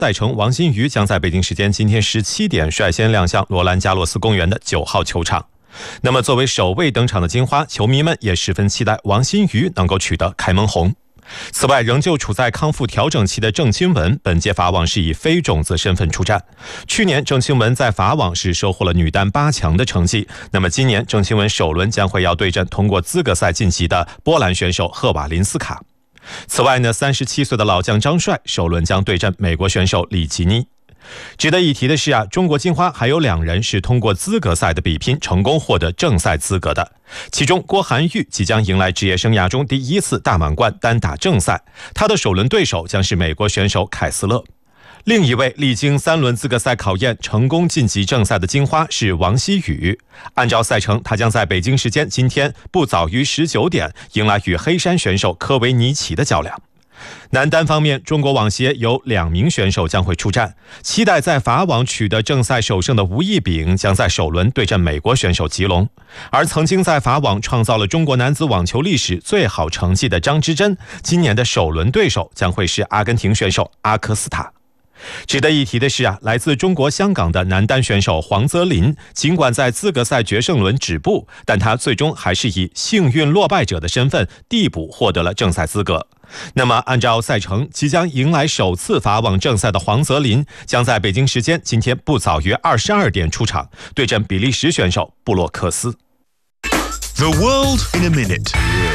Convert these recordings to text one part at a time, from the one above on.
戴成、王新瑜将在北京时间今天17点率先亮相罗兰加洛斯公园的9号球场。那么作为首位登场的金花，球迷们也十分期待王新瑜能够取得开门红。此外，仍旧处在康复调整期的郑钦文，本届法网是以非种子身份出战。去年郑钦文在法网是收获了女单8强的成绩，那么今年郑钦文首轮将会要对阵通过资格赛晋级的波兰选手赫瓦林斯卡。此外呢，37岁的老将张帅首轮将对阵美国选手里奇尼。值得一提的是中国金花还有2人是通过资格赛的比拼成功获得正赛资格的，其中郭涵玉即将迎来职业生涯中第1次大满贯单打正赛，他的首轮对手将是美国选手凯斯勒。另一位历经3轮资格赛考验成功晋级正赛的金花是王希雨，按照赛程，他将在北京时间今天不早于19点迎来与黑山选手科维尼奇的较量。男单方面，中国网协有2名选手将会出战，期待在法网取得正赛首胜的吴亦丙将在首轮对阵美国选手吉隆，而曾经在法网创造了中国男子网球历史最好成绩的张之臻，今年的首轮对手将会是阿根廷选手阿科斯塔。值得一提的是来自中国香港的男单选手黄泽林，尽管在资格赛决胜轮止步，但他最终还是以幸运落败者的身份递补获得了正赛资格。那么按照赛程，即将迎来首次法网正赛的黄泽林将在北京时间今天不早于22点出场，对阵比利时选手布洛克斯。 The world in a minute。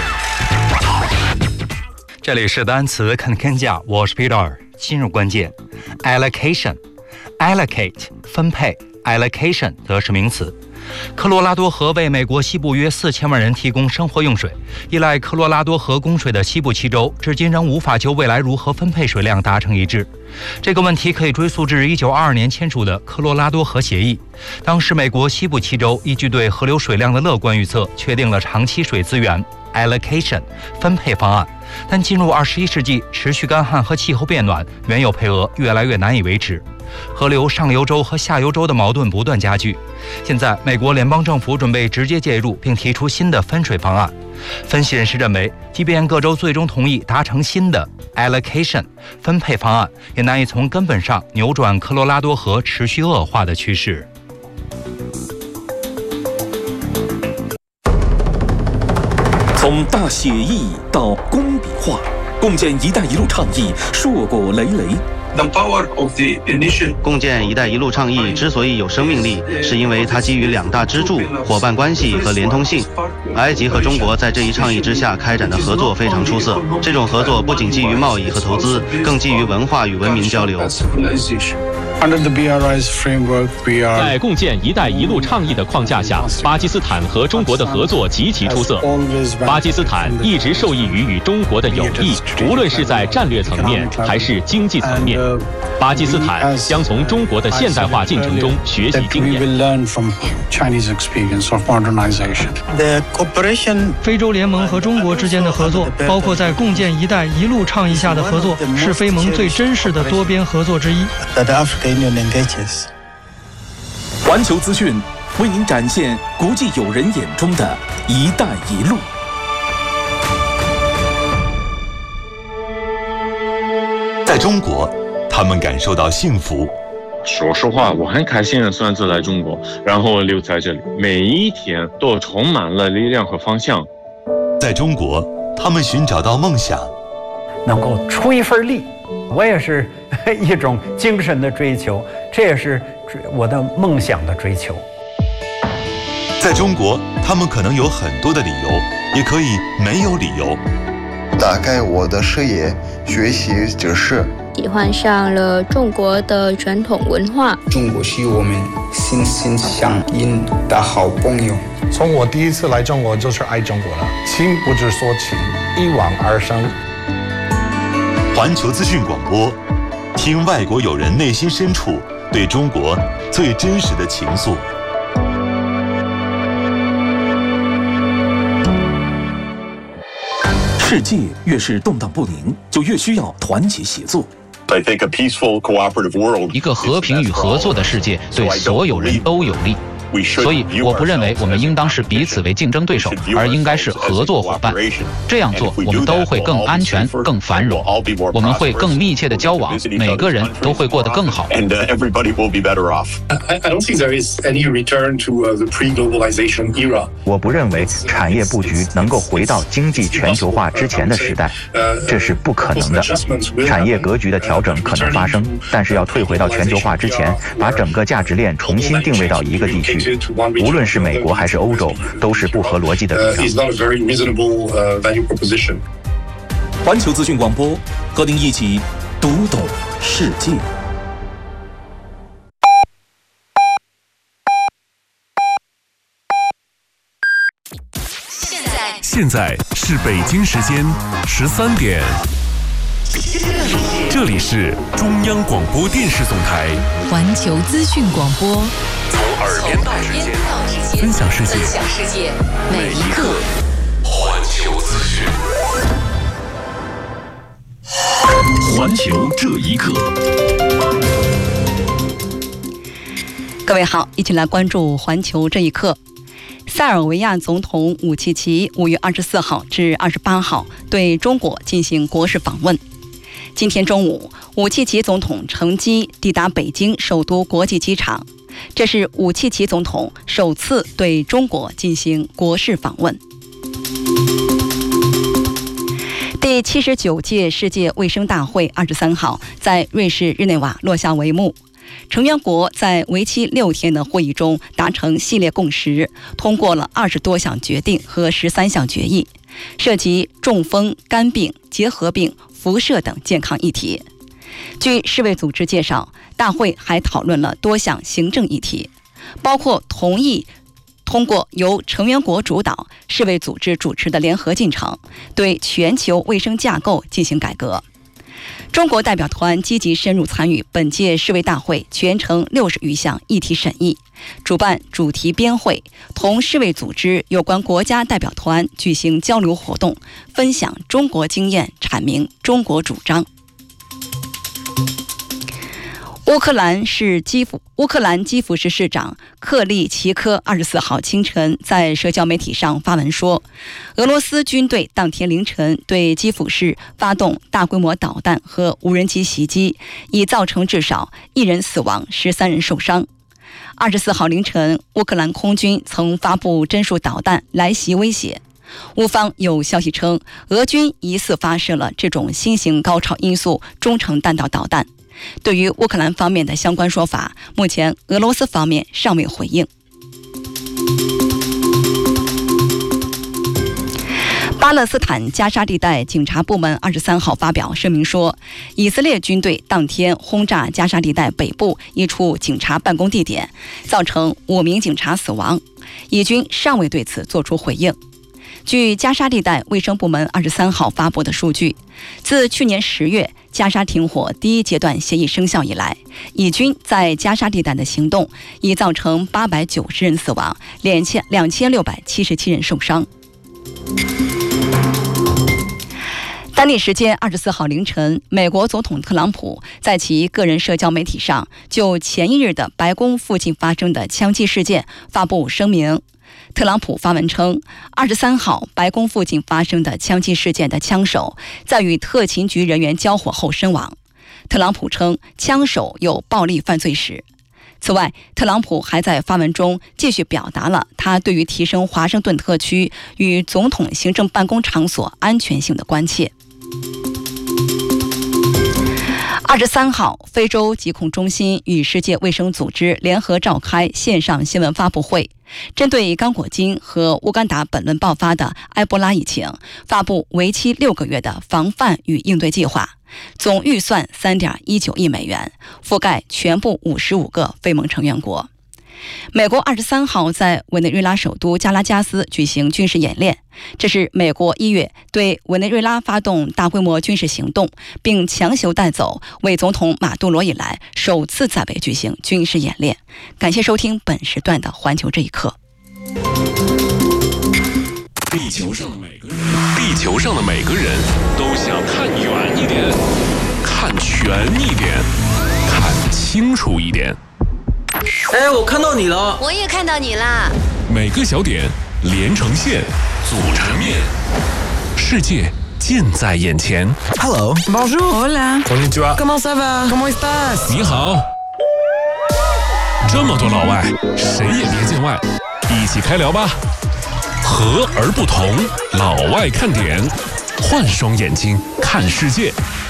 这里是单词看天价，我是 Peter。进入关键 ，allocation， allocate 分配 ，allocation 则是名词。科罗拉多河为美国西部约4000万人提供生活用水，依赖科罗拉多河供水的西部7州，至今仍无法就未来如何分配水量达成一致。这个问题可以追溯至1922年签署的科罗拉多河协议。当时美国西部7州依据对河流水量的乐观预测，确定了长期水资源 allocation 分配方案。但进入21世纪，持续干旱和气候变暖，原有配额越来越难以维持。河流上游州和下游州的矛盾不断加剧。现在，美国联邦政府准备直接介入，并提出新的分水方案。分析人士认为，即便各州最终同意达成新的 allocation 分配方案，也难以从根本上扭转科罗拉多河持续恶化的趋势。 从大写意到工笔画，共建“一带一路”倡议硕果累累。 共建“一带一路”倡议之所以有生命力，是因为它基于2大支柱：伙伴关系和连通性。埃及和中国在这一倡议之下开展的合作非常出色。这种合作不仅基于贸易和投资，更基于文化与文明交流。 在共建“一带一路”倡议的框架下，巴基斯坦和中国的合作极其出色。巴基斯坦一直受益于与中国的友谊，无论是在战略层面还是经济层面。巴基斯坦将从中国的现代化进程中学习经验。 非洲联盟和中国之间的合作，包括在共建“一带一路”倡议下的合作，是非盟最真实的多边合作之一。 环球资讯为您展现国际友人眼中的“一带一路”。 在中国，他们感受到幸福。 说实话，我很开心的算是来中国，然后留在这里，每一天都充满了力量和方向。 在中国，他们寻找到梦想， 能够出一份力，我也是一种精神的追求，这也是我的梦想的追求。 在中国，他们可能有很多的理由，也可以没有理由。 打开我的视野，学习知识， 喜欢上了中国的传统文化。 中国是我们心心相印的好朋友。 从我第一次来中国就是爱中国了，情不知所起，一往而生。 环球资讯广播，听外国友人内心深处对中国最真实的情愫。 世界越是动荡不宁，就越需要团结协作。 一个和平与合作的世界对所有人都有利。 所以我不认为我们应当是彼此为竞争对手，而应该是合作伙伴。这样做，我们都会更安全、更繁荣，我们会更密切的交往，每个人都会过得更好。 我不认为产业布局能够回到经济全球化之前的时代，这是不可能的。产业格局的调整可能发生，但是要退回到全球化之前，把整个价值链重新定位到一个地区，无论是美国还是欧洲，都是不合逻辑的主张。 环球资讯广播，和您一起读懂世界。 现在是北京时间13点，这里是中央广播电视总台环球资讯广播， 从耳边到指尖，分享世界，每一刻。环球资讯， 环球这一刻。 各位好，一起来关注环球这一刻。塞尔维亚总统武契奇5月24号至28号对中国进行国事访问。今天中午，武契奇总统乘机抵达北京首都国际机场，这是武契奇总统首次对中国进行国事访问。第79届世界卫生大会23号在瑞士日内瓦落下帷幕。成员国在为期6天的会议中达成系列共识，通过了20多项决定和13项决议，涉及中风、肝病、结核病、辐射等健康议题。据世卫组织介绍，大会还讨论了多项行政议题，包括同意通过由成员国主导、世卫组织主持的联合进程，对全球卫生架构进行改革。中国代表团积极深入参与本届世卫大会全程60余项议题审议，主办主题编会，同世卫组织有关国家代表团举行交流活动，分享中国经验，阐明中国主张。乌克兰基辅市市长克利奇科24号清晨在社交媒体上发文说，俄罗斯军队当天凌晨对基辅市发动大规模导弹和无人机袭击，已造成至少1人死亡，13人受伤。24号凌晨，乌克兰空军曾发布针数导弹来袭威胁。乌方有消息称，俄军疑似发射了这种新型高超音速中程弹道导弹。对于乌克兰方面的相关说法，目前俄罗斯方面尚未回应。巴勒斯坦加沙地带警察部门23号发表声明说，以色列军队当天轰炸加沙地带北部一处警察办公地点，造成5名警察死亡，以军尚未对此作出回应。据加沙地带卫生部门23号发布的数据，自去年10月加沙停火第一阶段协议生效以来，以军在加沙地带的行动已造成890人死亡，2677人受伤。当地时间24号凌晨，美国总统特朗普在其个人社交媒体上就前一日的白宫附近发生的枪击事件发布声明。特朗普发文称，23号白宫附近发生的枪击事件的枪手在与特勤局人员交火后身亡。特朗普称枪手有暴力犯罪史。此外，特朗普还在发文中继续表达了他对于提升华盛顿特区与总统行政办公场所安全性的关切。23号，非洲疾控中心与世界卫生组织联合召开线上新闻发布会，针对刚果金和乌干达本轮爆发的埃博拉疫情，发布为期6个月的防范与应对计划，总预算3.19亿美元，覆盖全部55个非盟成员国。美国23号在委内瑞拉首都加拉加斯举行军事演练，这是美国1月对委内瑞拉发动大规模军事行动，并强行带走为总统马杜罗以来首次在北举行军事演练。感谢收听本时段的环球这一刻。 地球上的每个人都想看远一点，看全一点，看清楚一点。 哎，我看到你了， 我也看到你啦。 每个小点连成线，组成面，世界近在眼前。 Hello, bonjour, hola, konnichiwa, comment ça va, comment estás？ 你好。这么多老外，谁也别见外，一起开聊吧。和而不同，老外看点，换双眼睛看世界。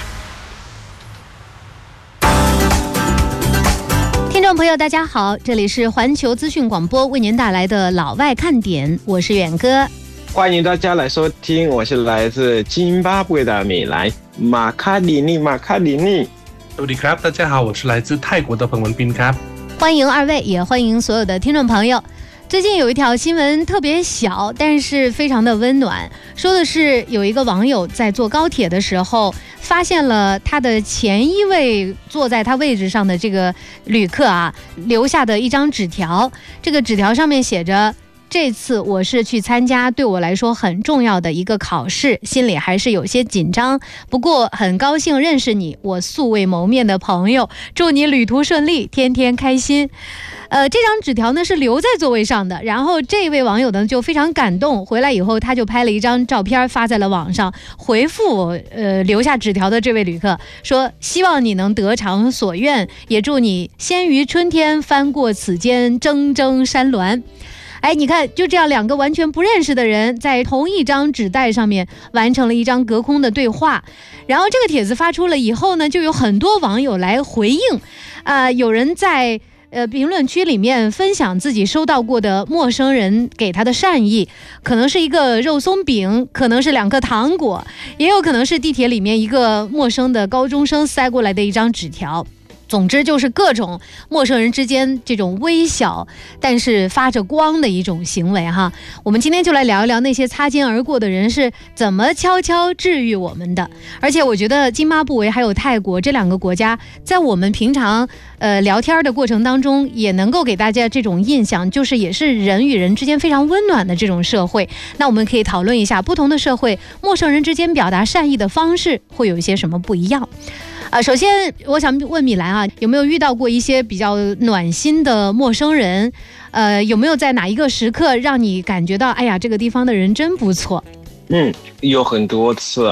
听众朋友大家好，这里是环球资讯广播为您带来的老外看点，我是远哥。 欢迎大家来收听，我是来自津巴布韦的米莱马卡里尼。 大家好，我是来自泰国的彭文斌ครับ。 欢迎二位，也欢迎所有的听众朋友。最近有一条新闻特别小，但是非常的温暖，说的是有一个网友在坐高铁的时候，发现了他的前一位坐在他位置上的这个旅客留下的一张纸条。这个纸条上面写着：这次我是去参加对我来说很重要的一个考试，心里还是有些紧张，不过很高兴认识你，我素未谋面的朋友，祝你旅途顺利，天天开心。这张纸条呢是留在座位上的，然后这位网友呢就非常感动，回来以后他就拍了一张照片发在了网上，回复留下纸条的这位旅客说：希望你能得偿所愿，也祝你先于春天翻过此间铮铮山峦。哎，你看，就这样两个完全不认识的人在同一张纸袋上面完成了一张隔空的对话。然后这个帖子发出了以后呢，就有很多网友来回应，有人在评论区里面分享自己收到过的陌生人给他的善意，可能是一个肉松饼，可能是2颗糖果，也有可能是地铁里面一个陌生的高中生塞过来的一张纸条。总之就是各种陌生人之间这种微小但是发着光的一种行为哈。我们今天就来聊一聊那些擦肩而过的人是怎么悄悄治愈我们的。而且我觉得津巴布韦还有泰国这2个国家，在我们平常聊天的过程当中，也能够给大家这种印象，就是也是人与人之间非常温暖的这种社会。那我们可以讨论一下，不同的社会陌生人之间表达善意的方式会有一些什么不一样。首先我想问米兰有没有遇到过一些比较暖心的陌生人？有没有在哪一个时刻让你感觉到，哎呀，这个地方的人真不错？ 有很多次。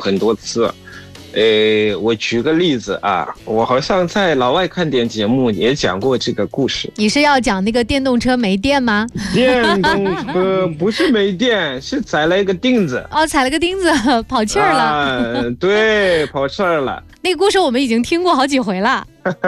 我举个例子我好像在老外看点节目也讲过这个故事。 你是要讲那个电动车没电吗？ 电动车不是没电，是踩了一个钉子。 踩了个钉子，跑气儿了。 对，跑气儿了。 那个故事我们已经听过好几回了。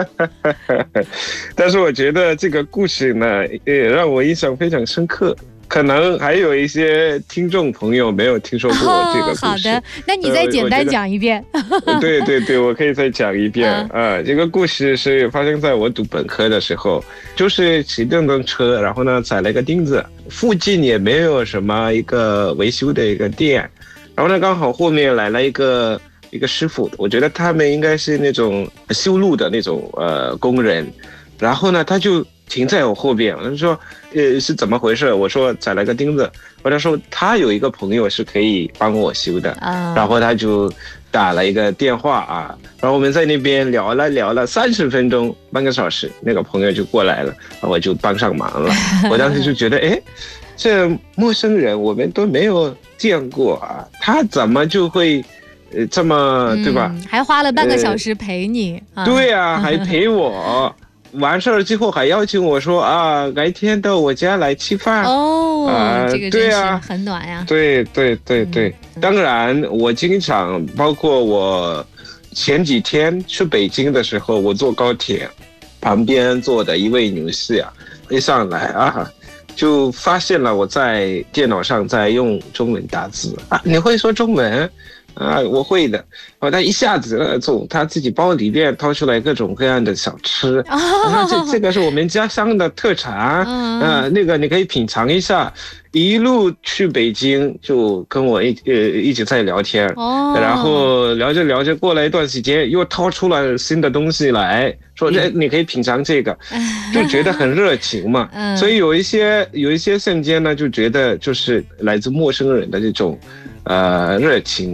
但是我觉得这个故事呢，让我印象非常深刻。可能还有一些听众朋友没有听说过这个故事。 好的，那你再简单讲一遍。 对，我可以再讲一遍。这个故事是发生在我读本科的时候，就是骑电动车，然后呢踩了一个钉子，附近也没有什么一个维修的一个店，然后呢刚好后面来了一个师傅，我觉得他们应该是那种修路的那种工人，然后呢他就停在我后边，他说是怎么回事？我说踩了个钉子，他说他有一个朋友是可以帮我修的，然后他就打了一个电话然后我们在那边聊了30分钟，半个小时，那个朋友就过来了，我就帮上忙了。我当时就觉得这陌生人我们都没有见过他怎么就会这么对吧？ 还花了半个小时陪你。 对还陪我。完事儿之后还邀请我说改天到我家来吃饭。 这个真是很暖呀。 对，当然我经常，包括我前几天去北京的时候，我坐高铁，旁边坐的一位女士一上来就发现了我在电脑上在用中文打字你会说中文？我会的。他一下子从他自己包里边掏出来各种各样的小吃，这个是我们家乡的特产，那个你可以品尝一下。一路去北京就跟我一起在聊天，然后聊着过了一段时间又掏出了新的东西来说，你可以品尝这个，就觉得很热情嘛。所以有一些瞬间呢，就觉得就是来自陌生人的这种热情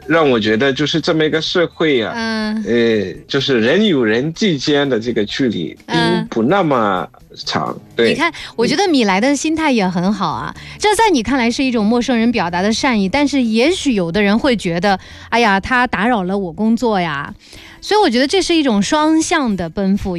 让我觉得就是这么一个社会啊，就是人与人之间的这个距离并不那么长。对， 你看，我觉得米莱的心态也很好啊。这在你看来是一种陌生人表达的善意，但是也许有的人会觉得，哎呀，他打扰了我工作呀。所以我觉得这是一种双向的奔赴。